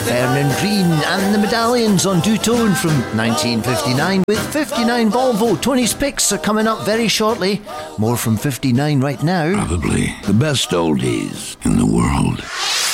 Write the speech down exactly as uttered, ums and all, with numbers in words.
Vernon Green and the Medallions on Two-Tone from nineteen fifty-nine with fifty-nine Volvo. Tony's picks are coming up very shortly. More from fifty-nine right now. Probably the best oldies in the world.